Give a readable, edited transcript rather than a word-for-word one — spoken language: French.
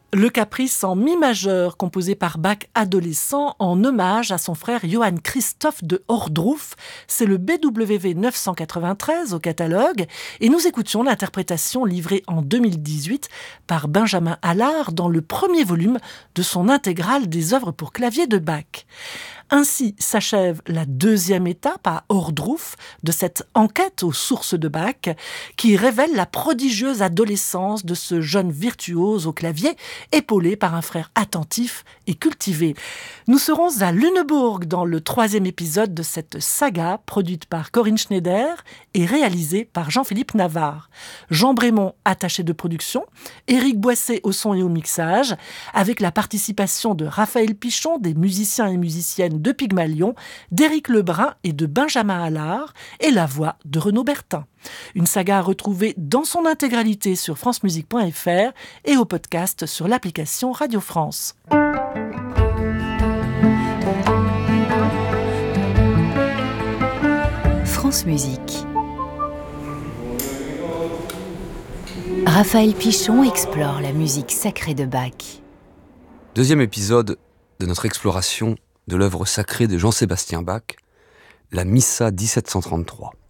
Le caprice en mi majeur, composé par Bach adolescent en hommage à son frère Johann Christoph de Ohrdruf. C'est le BWV 993 au catalogue. Et nous écoutions l'interprétation livrée en 2018 par Benjamin Allard dans le premier volume de son intégrale des œuvres pour clavier de Bach. Ainsi s'achève la deuxième étape à Ohrdruf de cette enquête aux sources de Bach qui révèle la prodigieuse adolescence de ce jeune virtuose au clavier épaulé par un frère attentif et cultivé. Nous serons à Lunebourg dans le troisième épisode de cette saga produite par Corinne Schneider et réalisée par Jean-Philippe Navarre. Jean Brémond, attaché de production, Éric Boisset au son et au mixage, avec la participation de Raphaël Pichon, des musiciens et musiciennes de Pygmalion, d'Éric Lebrun et de Benjamin Allard, et la voix de Renaud Bertin. Une saga à retrouver dans son intégralité sur francemusique.fr et au podcast sur l'application Radio France. France Musique. Raphaël Pichon explore la musique sacrée de Bach. Deuxième épisode de notre exploration de l'œuvre sacrée de Jean-Sébastien Bach, la Missa 1733.